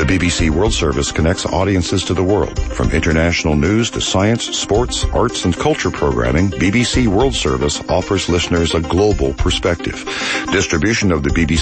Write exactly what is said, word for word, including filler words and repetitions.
B B C World Service connects audiences to the world. From international news to science, sports, arts, and culture programming, B B C World Service offers listeners a global perspective. Distribution of the B B C